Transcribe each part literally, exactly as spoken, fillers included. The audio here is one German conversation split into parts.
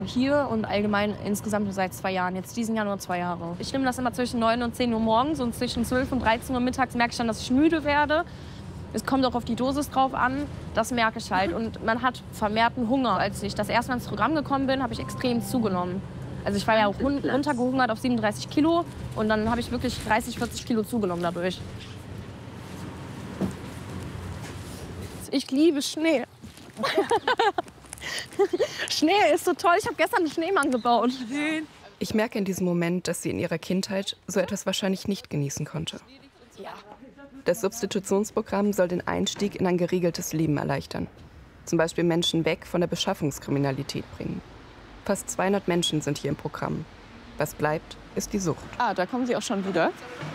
Hier und allgemein insgesamt seit zwei Jahren. Jetzt diesen Jahr nur zwei Jahre. Ich nehme das immer zwischen neun und zehn Uhr morgens und zwischen zwölf und dreizehn Uhr mittags merke ich dann, dass ich müde werde. Es kommt auch auf die Dosis drauf an, das merke ich halt. Und man hat vermehrten Hunger. Als ich das erste Mal ins Programm gekommen bin, habe ich extrem zugenommen. Also ich war ja auch runtergehungert auf siebenunddreißig Kilo und dann habe ich wirklich dreißig, vierzig Kilo zugenommen dadurch. Ich liebe Schnee. Schnee ist so toll. Ich habe gestern einen Schneemann gebaut. Ich merke in diesem Moment, dass sie in ihrer Kindheit so etwas wahrscheinlich nicht genießen konnte. Ja. Das Substitutionsprogramm soll den Einstieg in ein geregeltes Leben erleichtern. Zum Beispiel Menschen weg von der Beschaffungskriminalität bringen. Fast zweihundert Menschen sind hier im Programm. Was bleibt, ist die Sucht. Ah, da kommen Sie auch schon wieder.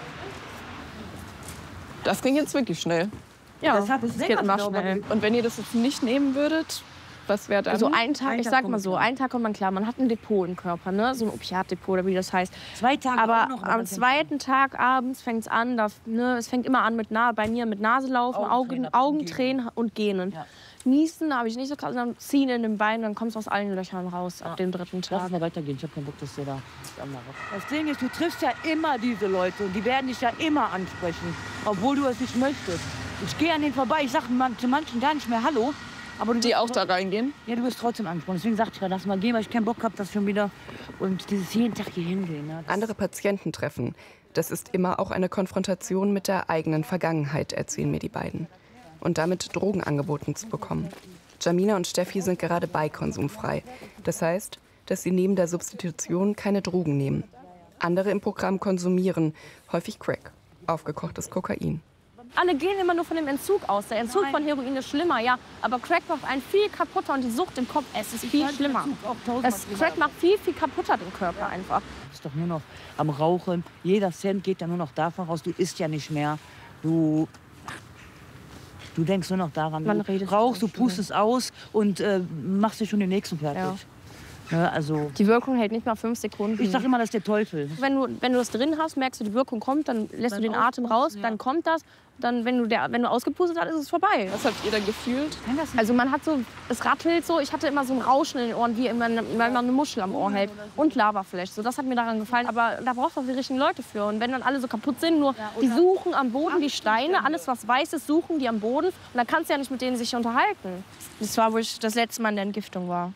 Das ging jetzt wirklich schnell. Ja, das, das geht immer schnell. Und wenn ihr das jetzt nicht nehmen würdet, was wäre dann? Also einen Tag, ich sag mal so, einen Tag kommt man klar. Man hat ein Depot im Körper, ne? So ein Opiatdepot oder wie das heißt. Zwei Tage Aber auch noch, am zweiten Tag abends fängt es an, da, ne? Es fängt immer an mit Na bei mir mit Naselaufen, Augen, Augentränen und Gähnen. Ja. Niesen habe ich nicht so krass, sondern ziehen in den Beinen, dann kommst du aus allen Löchern raus ab dem dritten Tag. Lass mal weitergehen, ich habe keinen Bock, dass ihr da andere. Das Ding ist, du triffst ja immer diese Leute und die werden dich ja immer ansprechen, obwohl du es nicht möchtest. Ich gehe an denen vorbei, ich sage zu manchen gar nicht mehr Hallo. Aber du die auch da reingehen? Ja, du wirst trotzdem angesprochen. Deswegen sagte ich ja, lass mal gehen, weil ich keinen Bock habe, das schon wieder. Und dieses jeden Tag hier hingehen. Ne, Andere Patienten treffen. Das ist immer auch eine Konfrontation mit der eigenen Vergangenheit, erzählen mir die beiden. Und damit Drogen angeboten zu bekommen. Jamina und Steffi sind gerade beikonsumfrei. Das heißt, dass sie neben der Substitution keine Drogen nehmen. Andere im Programm konsumieren, häufig Crack, aufgekochtes Kokain. Alle gehen immer nur von dem Entzug aus. Der Entzug Nein. von Heroin ist schlimmer, ja. Aber Crack macht einen viel kaputter und die Sucht im Kopf, es ist viel schlimmer. Es, Crack macht viel, viel kaputter den Körper einfach. Du bist doch nur noch am Rauchen. Jeder Cent geht ja nur noch davon raus. Du isst ja nicht mehr. Du, du denkst nur noch daran. Man du redet rauchst, du pustest aus und äh, machst dir schon den nächsten fertig. Ja. Ja, also die Wirkung hält nicht mal fünf Sekunden. Ich sag immer, das ist der Teufel. Wenn du, wenn du das drin hast, merkst du, die Wirkung kommt, dann lässt dann du den Atem raus, ja. Dann kommt das. Dann, wenn du, der, wenn du ausgepustet hast, ist es vorbei. Was habt ihr da gefühlt? Also man hat so, es rattelt so. Ich hatte immer so ein Rauschen in den Ohren, wie wenn man eine Muschel am Ohr hält. Und Lavaflash. So, das hat mir daran gefallen. Aber da brauchst du auch die richtigen Leute für. Und wenn dann alle so kaputt sind, nur die suchen am Boden die Steine, alles was weiß ist, suchen die am Boden. Und dann kannst du ja nicht mit denen sich unterhalten. Das war, wo ich das letzte Mal in der Entgiftung war.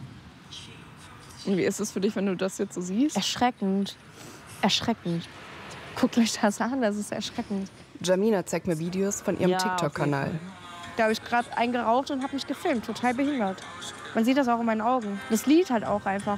Und wie ist es für dich, wenn du das jetzt so siehst? Erschreckend. Erschreckend. Guckt euch das an, das ist erschreckend. Jamina zeigt mir Videos von ihrem ja, TikTok-Kanal. Okay. Da habe ich gerade eingeraucht und habe mich gefilmt. Total behindert. Man sieht das auch in meinen Augen. Das Lied halt auch einfach.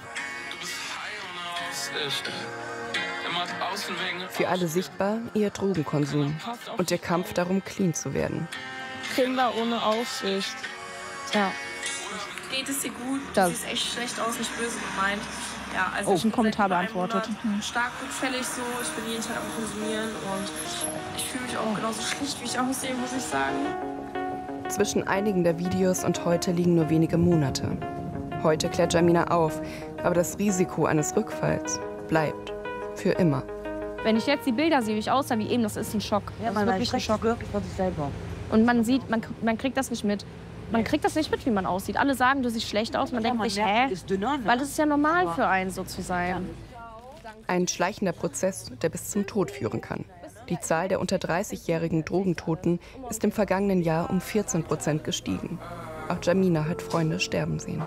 Für alle sichtbar ihr Drogenkonsum und der Kampf darum, clean zu werden. Kinder ohne Aufsicht. Ja. Geht es dir gut? Das. Du siehst echt schlecht aus, nicht böse gemeint. Ja, also oh, ich ein Kommentar beantwortet. Stark rückfällig so, ich bin jeden Tag am Konsumieren und ich fühle mich auch genauso schlecht, wie ich aussehe, muss ich sagen. Zwischen einigen der Videos und heute liegen nur wenige Monate. Heute klärt Jamina auf, aber das Risiko eines Rückfalls bleibt. Für immer. Wenn ich jetzt die Bilder sehe, wie ich aussah, wie eben, das ist ein Schock. Ja, das man ist wirklich ein Schock. Wirklich von sich selber. Und man sieht, man, man kriegt das nicht mit. Man kriegt das nicht mit, wie man aussieht. Alle sagen, du siehst schlecht aus. Man ja, denkt man sich, hä? Ist dünner, ne? Weil es ist ja normal für einen, so zu sein. Ein schleichender Prozess, der bis zum Tod führen kann. Die Zahl der unter dreißigjährigen Drogentoten ist im vergangenen Jahr um vierzehn Prozent gestiegen. Auch Jamina hat Freunde sterben sehen.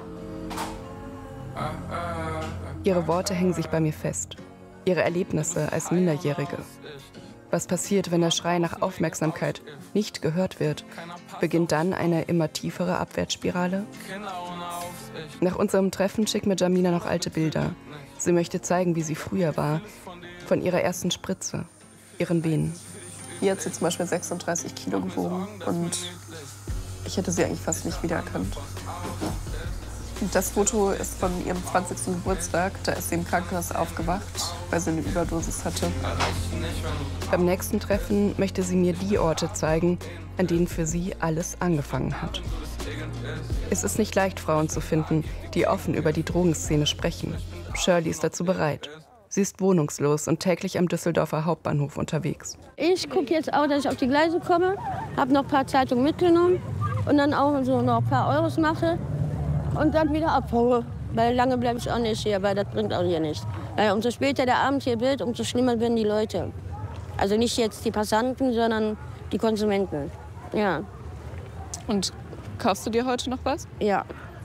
Ihre Worte hängen sich bei mir fest. Ihre Erlebnisse als Minderjährige. Was passiert, wenn der Schrei nach Aufmerksamkeit nicht gehört wird? Beginnt dann eine immer tiefere Abwärtsspirale? Nach unserem Treffen schickt mir Jamina noch alte Bilder. Sie möchte zeigen, wie sie früher war. Von ihrer ersten Spritze, ihren Venen. Hier hat sie zum Beispiel sechsunddreißig Kilo gewogen und ich hätte sie eigentlich fast nicht wiedererkannt. Das Foto ist von ihrem zwanzigsten Geburtstag. Da ist sie im Krankenhaus aufgewacht, weil sie eine Überdosis hatte. Beim nächsten Treffen möchte sie mir die Orte zeigen, an denen für sie alles angefangen hat. Es ist nicht leicht, Frauen zu finden, die offen über die Drogenszene sprechen. Shirley ist dazu bereit. Sie ist wohnungslos und täglich am Düsseldorfer Hauptbahnhof unterwegs. Ich gucke jetzt auch, dass ich auf die Gleise komme, habe noch ein paar Zeitungen mitgenommen und dann auch so noch ein paar Euros mache und dann wieder abhaue. Weil lange bleibe ich auch nicht hier, weil das bringt auch hier nichts. Weil umso später der Abend hier wird, umso schlimmer werden die Leute. Also nicht jetzt die Passanten, sondern die Konsumenten. Ja. Und kaufst du dir heute noch was? Ja.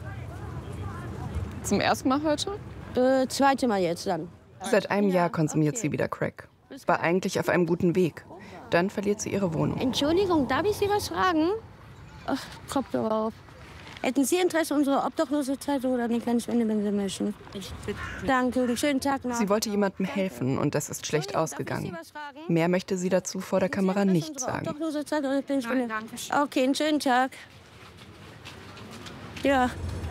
Zum ersten Mal heute? Äh, zweite Mal jetzt dann. Seit einem Jahr konsumiert sie wieder Crack. War eigentlich auf einem guten Weg. Dann verliert sie ihre Wohnung. Entschuldigung, darf ich Sie was fragen? Ach, Kopfhörer auf. Hätten Sie Interesse, unsere obdachlose Zeitung oder eine kleine Spende, wenn Sie möchten? Danke, einen schönen Tag noch. Sie wollte jemandem helfen und das ist schlecht ausgegangen. Mehr möchte sie dazu vor der Kamera nicht sagen. Obdachlose Zeitung oder eine kleine Spende? Okay, einen schönen Tag. Ja.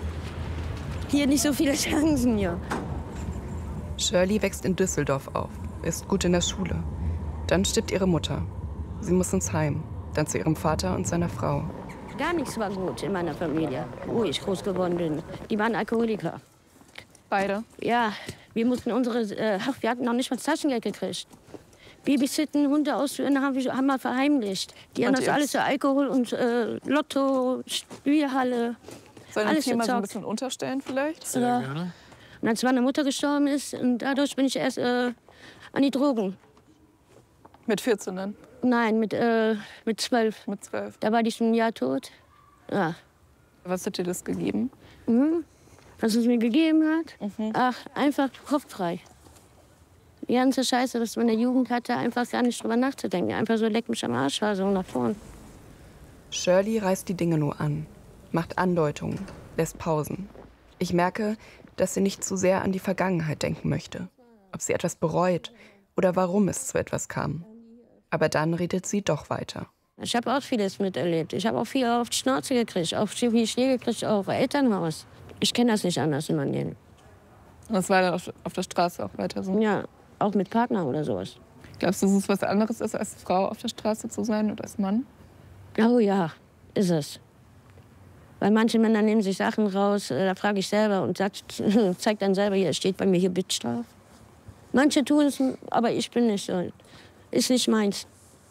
Hier nicht so viele Chancen, ja. Shirley wächst in Düsseldorf auf, ist gut in der Schule. Dann stirbt ihre Mutter. Sie muss ins Heim, dann zu ihrem Vater und seiner Frau. Gar nichts war gut in meiner Familie, wo ich groß geworden bin. Die waren Alkoholiker. Beide? Ja, wir mussten unsere, äh, ach, wir hatten noch nicht mal das Taschengeld gekriegt. Babysitten, Hunde ausführen, haben wir, haben wir verheimlicht. Die haben das alles für Alkohol und äh, Lotto, Spielhalle. Sollen alles wir hier mal so ein verzockt. bisschen unterstellen vielleicht? Sehr ja. gerne. Und als meine Mutter gestorben ist, und dadurch bin ich erst äh, an die Drogen. Mit vierzehn dann? Nein, mit, äh, mit zwölf. Mit zwölf. Da war die schon ein Jahr tot. Ja. Was hat dir das gegeben? Mhm. Was es mir gegeben hat? Mhm. Ach, einfach kopffrei. Die ganze Scheiße, was man in der Jugend hatte, einfach gar nicht drüber nachzudenken. Einfach so leck mich am Arsch, war so nach vorn. Shirley reißt die Dinge nur an, macht Andeutungen, lässt Pausen. Ich merke, dass sie nicht zu sehr an die Vergangenheit denken möchte. Ob sie etwas bereut oder warum es zu etwas kam. Aber dann redet sie doch weiter. Ich habe auch vieles miterlebt. Ich habe auch viel auf die Schnauze gekriegt, auch viel Schläge gekriegt, auch Elternhaus. Ich kenne das nicht anders in meinem Leben. Das war dann auf, auf der Straße auch weiter so? Ja, auch mit Partner oder sowas. Glaubst du, dass es was anderes ist, als Frau auf der Straße zu sein oder als Mann? Oh ja, ist es. Weil manche Männer nehmen sich Sachen raus, äh, da frage ich selber und sagt, zeigt dann selber, hier steht bei mir hier Bitch drauf. Manche tun es, aber ich bin nicht so. Ist nicht meins.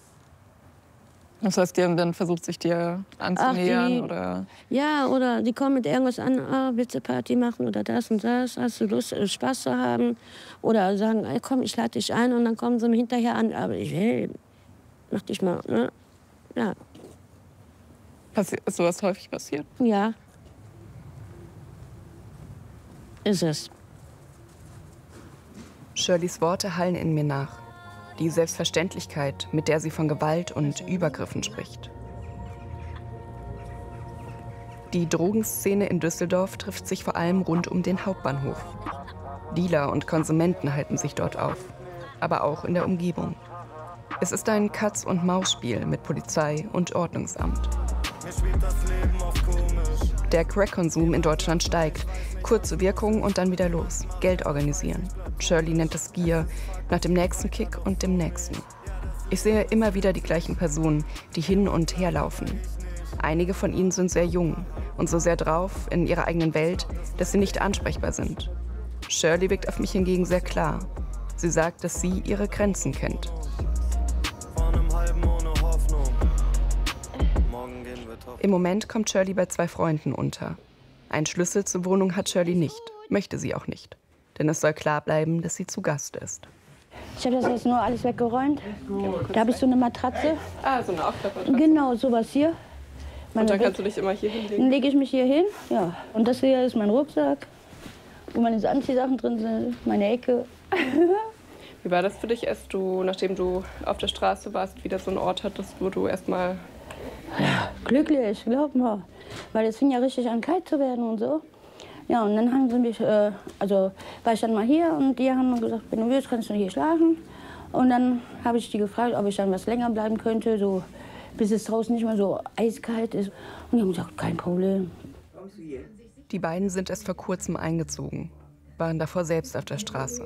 Das heißt, die haben dann versucht, sich dir anzunähern? Ach, die, oder? Ja, oder die kommen mit irgendwas an, ah, willst du Party machen oder das und das, hast du Lust, Spaß zu haben? Oder sagen, ey, komm, ich lade dich ein und dann kommen sie mir hinterher an, aber ich will, mach dich mal, ne? Ja. Passi- ist sowas häufig passiert? Ja. Ist es. Shirleys Worte hallen in mir nach. Die Selbstverständlichkeit, mit der sie von Gewalt und Übergriffen spricht. Die Drogenszene in Düsseldorf trifft sich vor allem rund um den Hauptbahnhof. Dealer und Konsumenten halten sich dort auf, aber auch in der Umgebung. Es ist ein Katz-und-Maus-Spiel mit Polizei und Ordnungsamt. Der Crack-Konsum in Deutschland steigt. Kurze Wirkung und dann wieder los. Geld organisieren. Shirley nennt es Gier, nach dem nächsten Kick und dem nächsten. Ich sehe immer wieder die gleichen Personen, die hin und her laufen. Einige von ihnen sind sehr jung und so sehr drauf in ihrer eigenen Welt, dass sie nicht ansprechbar sind. Shirley wirkt auf mich hingegen sehr klar. Sie sagt, dass sie ihre Grenzen kennt. Im Moment kommt Shirley bei zwei Freunden unter. Einen Schlüssel zur Wohnung hat Shirley nicht, möchte sie auch nicht. Denn es soll klar bleiben, dass sie zu Gast ist. Ich habe das jetzt nur alles weggeräumt. Da habe ich so eine Matratze. Ah, so eine Aufklappmatratze. Genau, sowas hier. Und dann kannst du dich immer hier hinlegen? Dann lege ich mich hier hin, ja. Und das hier ist mein Rucksack, wo meine Anziehsachen drin sind, meine Ecke. Wie war das für dich, als du, nachdem du auf der Straße warst, wieder so einen Ort hattest, wo du erstmal... Ja, glücklich, glaub mal. Weil es fing ja richtig an, kalt zu werden und so. Ja, und dann haben sie mich, äh, also war ich dann mal hier und die haben gesagt, wenn du willst, kannst du hier schlafen. Und dann habe ich die gefragt, ob ich dann was länger bleiben könnte, so, bis es draußen nicht mehr so eiskalt ist. Und die haben gesagt, kein Problem. Die beiden sind erst vor kurzem eingezogen, waren davor selbst auf der Straße.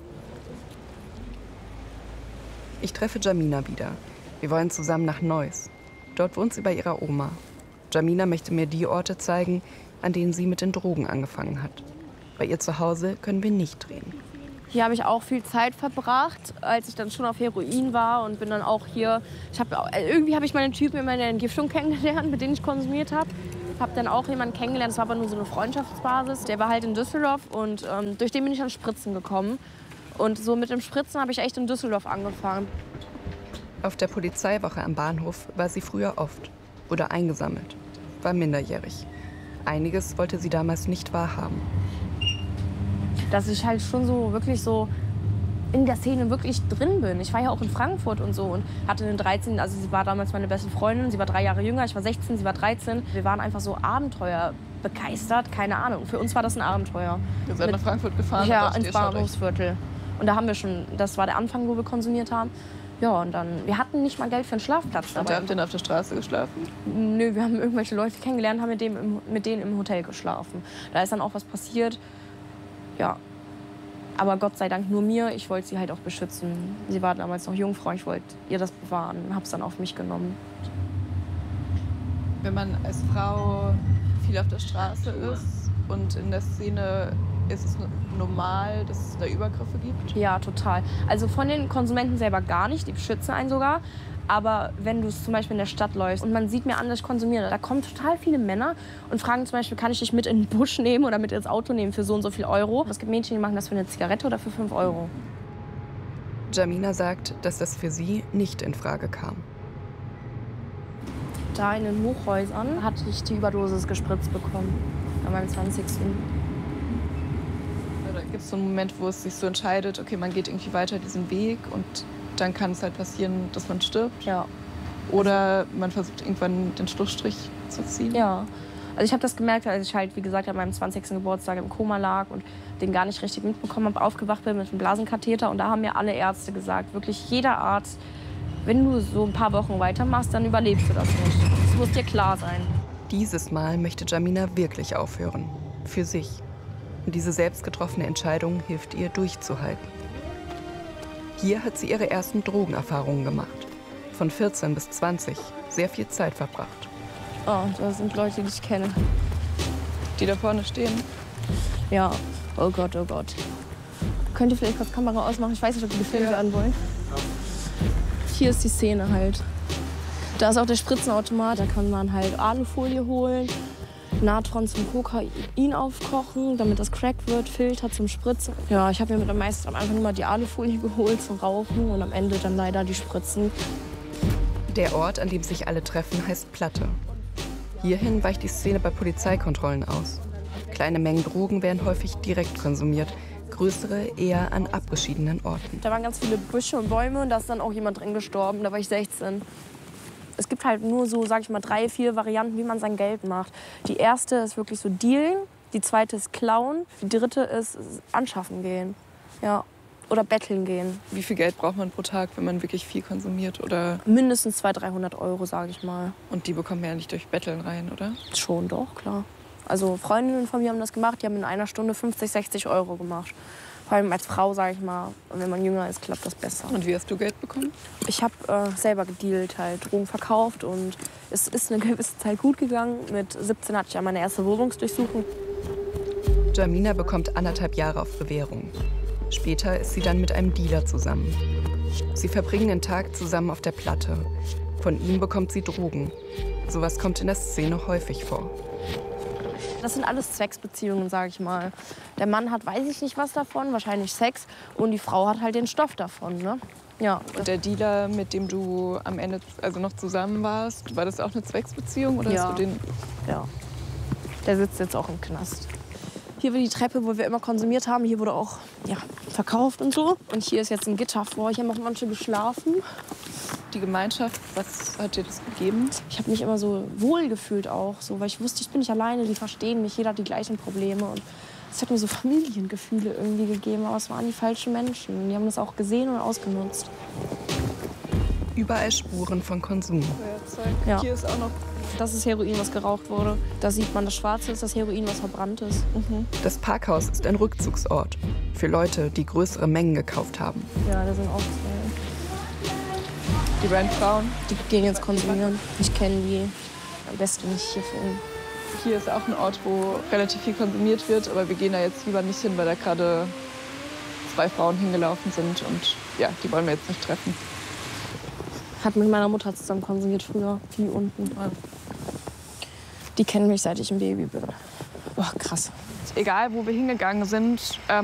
Ich treffe Jamina wieder. Wir wollen zusammen nach Neuss. Dort wohnt sie bei ihrer Oma. Jamina möchte mir die Orte zeigen, an denen sie mit den Drogen angefangen hat. Bei ihr zu Hause können wir nicht drehen. Hier habe ich auch viel Zeit verbracht, als ich dann schon auf Heroin war und bin dann auch hier. Ich hab, irgendwie habe ich meine Typen in meiner Entgiftung kennengelernt, mit denen ich konsumiert habe. Habe dann auch jemanden kennengelernt, das war aber nur so eine Freundschaftsbasis. Der war halt in Düsseldorf und ähm, durch den bin ich an Spritzen gekommen. Und so mit dem Spritzen habe ich echt in Düsseldorf angefangen. Auf der Polizeiwache am Bahnhof war sie früher oft, wurde eingesammelt, war minderjährig. Einiges wollte sie damals nicht wahrhaben. Dass ich halt schon so wirklich so in der Szene wirklich drin bin. Ich war ja auch in Frankfurt und so und hatte einen dreizehn, also sie war damals meine beste Freundin, sie war drei Jahre jünger, ich war sechzehn, sie war dreizehn. Wir waren einfach so Abenteuer begeistert, keine Ahnung. Für uns war das ein Abenteuer. Wir sind nach Frankfurt gefahren? Ja, ins Bahnhofsviertel. Und da haben wir schon, das war der Anfang, wo wir konsumiert haben. Ja, und dann, wir hatten nicht mal Geld für einen Schlafplatz dabei. Und ihr habt denn auf der Straße geschlafen? Nö, wir haben irgendwelche Leute kennengelernt, haben mit, dem im, mit denen im Hotel geschlafen. Da ist dann auch was passiert. Ja, aber Gott sei Dank nur mir. Ich wollte sie halt auch beschützen. Sie war damals noch Jungfrau, ich wollte ihr das bewahren und habe es dann auf mich genommen. Wenn man als Frau viel auf der Straße ist und in der Szene ist es normal, dass es da Übergriffe gibt? Ja, total. Also von den Konsumenten selber gar nicht, die beschützen einen sogar. Aber wenn du zum Beispiel in der Stadt läufst und man sieht mir an, dass ich konsumiere, da kommen total viele Männer und fragen zum Beispiel, kann ich dich mit in den Busch nehmen oder mit ins Auto nehmen für so und so viel Euro? Es gibt Mädchen, die machen das für eine Zigarette oder für fünf Euro. Jamina sagt, dass das für sie nicht in Frage kam. Da in den Hochhäusern hatte ich die Überdosis gespritzt bekommen, an meinem zwanzigsten Oder gibt es so einen Moment, wo es sich so entscheidet, okay, man geht irgendwie weiter diesen Weg und dann kann es halt passieren, dass man stirbt? Ja. Oder man versucht irgendwann den Schlussstrich zu ziehen? Ja. Also ich habe das gemerkt, als ich halt, wie gesagt, an meinem zwanzigsten Geburtstag im Koma lag und den gar nicht richtig mitbekommen habe, aufgewacht bin mit einem Blasenkatheter. Und da haben mir alle Ärzte gesagt, wirklich jeder Arzt, wenn du so ein paar Wochen weitermachst, dann überlebst du das nicht. Das muss dir klar sein. Dieses Mal möchte Jamina wirklich aufhören. Für sich. Und diese selbst getroffene Entscheidung hilft ihr, durchzuhalten. Hier hat sie ihre ersten Drogenerfahrungen gemacht. Von vierzehn bis zwanzig. Sehr viel Zeit verbracht. Oh, da sind Leute, die ich kenne. Die da vorne stehen? Ja. Oh Gott, oh Gott. Könnt ihr vielleicht kurz Kamera ausmachen? Ich weiß nicht, ob die gefilmt werden wollen. Hier ist die Szene halt. Da ist auch der Spritzenautomat. Da kann man halt Alufolie holen, Natron zum Kokain aufkochen, damit das Crack wird, Filter zum Spritzen. Ja, ich habe mir mit am meisten am Anfang immer die Alufolie geholt zum Rauchen und am Ende dann leider die Spritzen. Der Ort, an dem sich alle treffen, heißt Platte. Hierhin weicht die Szene bei Polizeikontrollen aus. Kleine Mengen Drogen werden häufig direkt konsumiert, größere eher an abgeschiedenen Orten. Da waren ganz viele Büsche und Bäume und da ist dann auch jemand drin gestorben, da war ich sechzehn. Es gibt halt nur so, sag ich mal, drei, vier Varianten, wie man sein Geld macht. Die erste ist wirklich so dealen, die zweite ist klauen, die dritte ist anschaffen gehen, ja, oder betteln gehen. Wie viel Geld braucht man pro Tag, wenn man wirklich viel konsumiert? Oder? Mindestens zweihundert, dreihundert Euro, sage ich mal. Und die bekommen wir ja nicht durch Betteln rein, oder? Schon, doch, klar. Also Freundinnen von mir haben das gemacht, die haben in einer Stunde fünfzig, sechzig Euro gemacht. Vor allem als Frau, sage ich mal, wenn man jünger ist, klappt das besser. Und wie hast du Geld bekommen? Ich habe äh, selber gedealt, halt Drogen verkauft und es ist eine gewisse Zeit gut gegangen. Mit siebzehn hatte ich ja meine erste Wohnungsdurchsuchung. Jamina bekommt anderthalb Jahre auf Bewährung. Später ist sie dann mit einem Dealer zusammen. Sie verbringen den Tag zusammen auf der Platte. Von ihm bekommt sie Drogen. Sowas kommt in der Szene häufig vor. Das sind alles Zwecksbeziehungen, sage ich mal. Der Mann hat, weiß ich nicht was davon, wahrscheinlich Sex. Und die Frau hat halt den Stoff davon, ne? Ja. Und der Dealer, mit dem du am Ende also noch zusammen warst, war das auch eine Zwecksbeziehung? Oder ja. Hast du den Ja. Der sitzt jetzt auch im Knast. Hier war die Treppe, wo wir immer konsumiert haben. Hier wurde auch ja, verkauft und so. Und hier ist jetzt ein Gitter vor. Hier haben auch manche geschlafen. Die Gemeinschaft, was hat dir das gegeben? Ich habe mich immer so wohl gefühlt auch, so, weil ich wusste, ich bin nicht alleine, die verstehen mich, jeder hat die gleichen Probleme. Und es hat mir so Familiengefühle irgendwie gegeben, aber es waren die falschen Menschen. Die haben das auch gesehen und ausgenutzt. Überall Spuren von Konsum. Ja. Hier ist auch noch. Das ist Heroin, was geraucht wurde. Da sieht man, das Schwarze ist das Heroin, was verbrannt ist. Mhm. Das Parkhaus ist ein Rückzugsort für Leute, die größere Mengen gekauft haben. Ja, da sind auch zwei. Die beiden Frauen? Die gehen jetzt konsumieren. Ich kenne die. Am besten nicht hier filmen. Hier ist auch ein Ort, wo relativ viel konsumiert wird, aber wir gehen da jetzt lieber nicht hin, weil da gerade zwei Frauen hingelaufen sind und ja, die wollen wir jetzt nicht treffen. Hat mit meiner Mutter zusammen konsumiert früher, viel unten. Die kennen mich, seit ich ein Baby bin. Boah, krass. Egal, wo wir hingegangen sind, ähm,